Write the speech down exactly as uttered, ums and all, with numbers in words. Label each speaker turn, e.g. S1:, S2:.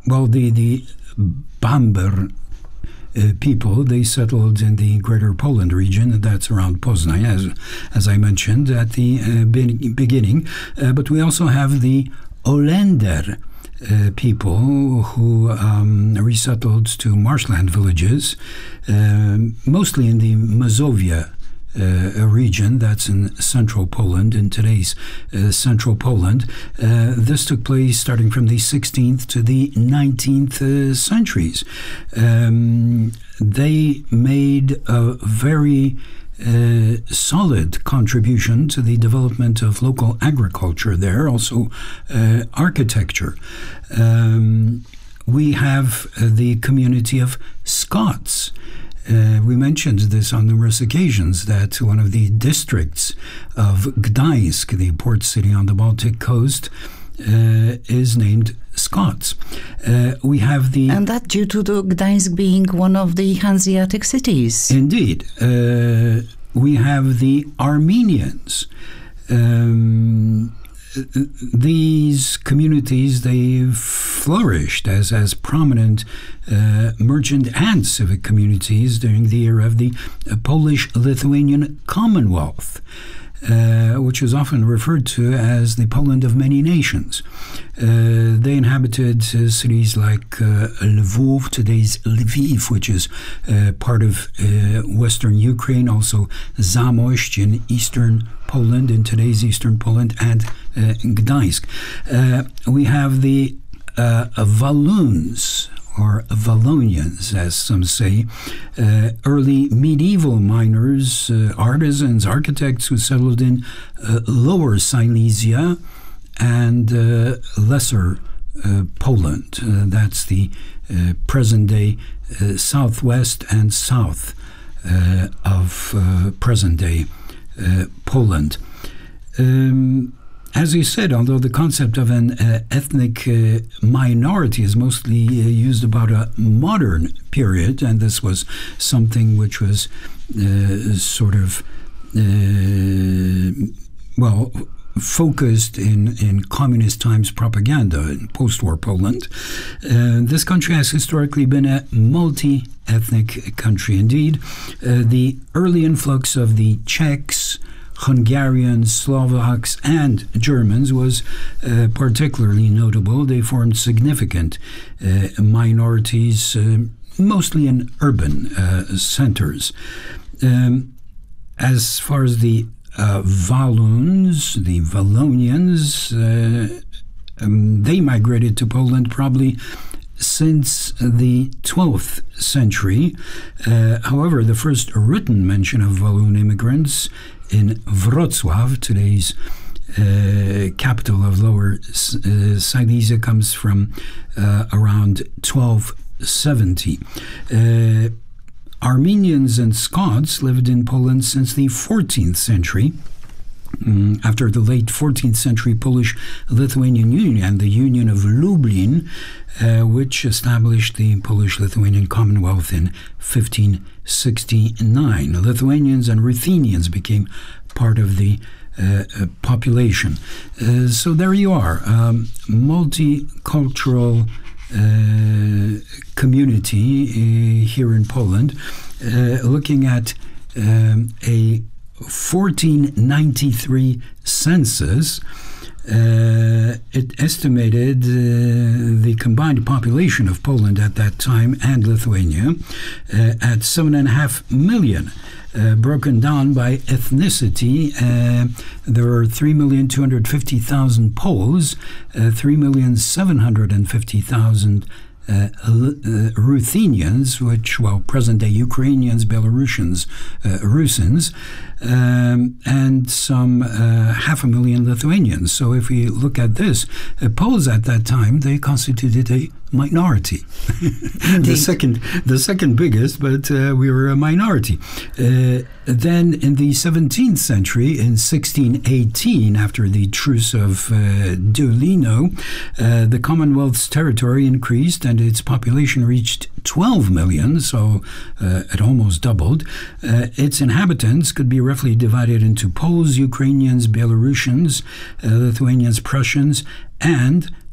S1: well, the, the Bamber uh, people, they settled in the Greater Poland region, that's around Poznań, as, as I mentioned at the uh, be- beginning. Uh, but we also have the Olender uh, people who um, resettled to marshland villages, uh, mostly in the Mazovia Uh, a region that's in central Poland, in today's uh, central Poland. Uh, this took place starting from the sixteenth to the nineteenth uh, centuries. Um, they made a very uh, solid contribution to the development of local agriculture there, also uh, architecture. Um, we have uh, the community of Scots. Uh, we mentioned this on numerous occasions, that one of the districts of Gdańsk, the port city on the Baltic coast, uh, is named Scots. Uh, we have the...
S2: And that due to the Gdańsk being one of the Hanseatic cities.
S1: Indeed. Uh, we have the Armenians. Um, These communities, they flourished as, as prominent uh, merchant and civic communities during the era of the uh, Polish-Lithuanian Commonwealth, uh, which is often referred to as the Poland of many nations. Uh, they inhabited uh, cities like uh, Lvov, today's Lviv, which is uh, part of uh, western Ukraine, also Zamość in eastern Poland, in today's eastern Poland, and uh, Gdańsk. Uh, we have the uh, Walloons, or Wallonians, as some say, uh, early medieval miners, uh, artisans, architects who settled in uh, Lower Silesia and uh, Lesser uh, Poland. Uh, that's the uh, present-day uh, southwest and south uh, of uh, present-day uh, Poland. Um, As you said, although the concept of an uh, ethnic uh, minority is mostly uh, used about a modern period, and this was something which was uh, sort of, uh, well, focused in, in communist times propaganda in post-war Poland. Uh, this country has historically been a multi-ethnic country indeed. Uh, the early influx of the Czechs, Hungarians, Slovaks, and Germans was uh, particularly notable. They formed significant uh, minorities, uh, mostly in urban uh, centers. Um, as far as the uh, Walloons, the Wallonians, uh, um, they migrated to Poland probably since the twelfth century. Uh, however, the first written mention of Walloon immigrants in Wrocław, today's uh, capital of Lower uh, Silesia, comes from uh, around twelve seventy. Uh, Armenians and Scots lived in Poland since the fourteenth century. Um, after the late fourteenth century Polish-Lithuanian Union and the Union of Lublin, uh, which established the Polish-Lithuanian Commonwealth in fifteen sixty-nine. Lithuanians and Ruthenians became part of the uh, uh, population. Uh, so there you are, um, multicultural uh, community uh, here in Poland, uh, looking at um, a fourteen ninety-three census. Uh, it estimated uh, the combined population of Poland at that time and Lithuania uh, at seven and a half million. Uh, broken down by ethnicity, uh, there are three million two hundred fifty thousand Poles, uh, three million seven hundred fifty thousand Uh, uh, Ruthenians, which, well, present-day Ukrainians, Belarusians, uh, Rusins, um, and some uh, half a million Lithuanians. So if we look at this, uh, Poles at that time, they constituted a minority. the second the second biggest, but uh, we were a minority. Uh, then in the seventeenth century, in sixteen eighteen, after the Truce of uh, Deulino, uh, the Commonwealth's territory increased and its population reached twelve million, so uh, it almost doubled. Uh, its inhabitants could be roughly divided into Poles, Ukrainians, Belarusians, uh, Lithuanians, Prussians, and